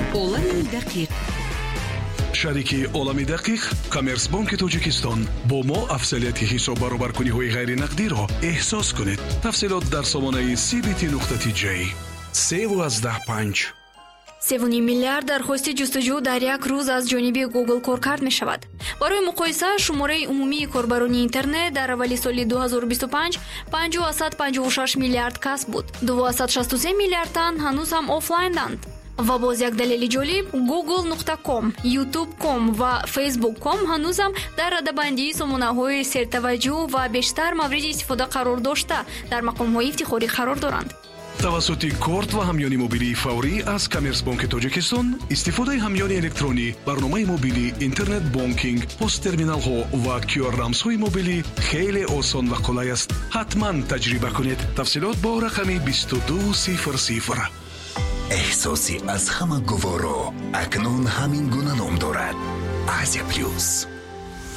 олами дақиқ. шарики олами дақиқ коммерсбанки тоҷикистон бо мо афзалияти ҳисоб баробаркуниҳои ғайринақдиро эҳсос кунед. тафсилот дар сомонаи cbt.tj 3.5 3 миллиард дархости ҷустуҷӯ дар як рӯз аз ҷониби Google кор кард мешавад. барои муқоиса шумораи умумии корбарони интернет дар аввали соли 2025 556 миллиард касб буд. 263 миллиард тан ҳанӯз ҳам офлайнданд. ва боз як далели ҷолиб, google.com, youtube.com ва facebook.com ҳанӯзам дар радабандии сомонаҳои сертаваҷҷӯҳ ва бештар мавриди истифода қарор дошта дар мақомҳои ифтихорӣ қарор доранд. тавассути корт ва ҳамёни мобилии фаврӣ аз коммерсбанки тоҷикистон истифодаи ҳамёни электронӣ, барномаи мобилӣ, интернет бонкинг, посттерминалҳо ва QR-рамзҳои мобилӣ хеле осон ва қулай аст. ҳатман таҷриба кунед. тафсилот бо рақами 2200. эҳсоси аз ҳама гуворо акнун ҳамин гуна ном дорад. Азия Плюс.